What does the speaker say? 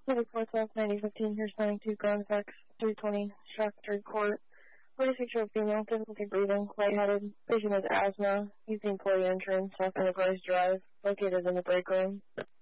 24 South 9015, here's 92 Grand Facts 320 Shaftesbury Court. 46-year-old female, difficulty breathing, lightheaded, patient has asthma, using employee entrance off Enterprise Drive, located in the break room.